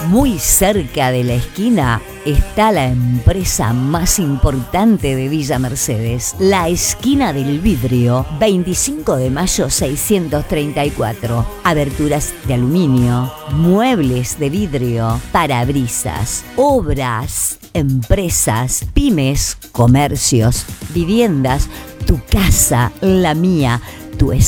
Muy cerca de la esquina está la empresa más importante de Villa Mercedes, la Esquina del Vidrio, 25 de mayo 634. Aberturas de aluminio, muebles de vidrio, parabrisas, obras, empresas, pymes, comercios, viviendas, tu casa, la mía, tu